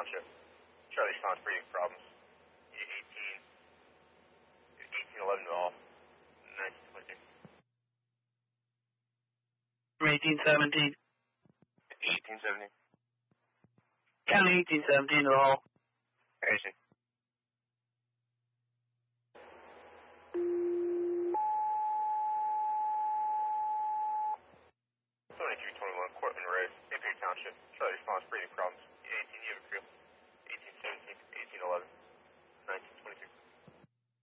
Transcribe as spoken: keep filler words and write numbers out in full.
Township. Charlie response breathing problems. eighteen, eighteen eleven to all. nineteen twenty. eighteen seventeen. eighteen seventeen. County eighteen seventeen to all. Asian. twenty-three twenty-one, Cortland Road, Imperial Township. Charlie response breathing problems. eighteen, you have a crew. eighteen seventeen, eighteen eleven.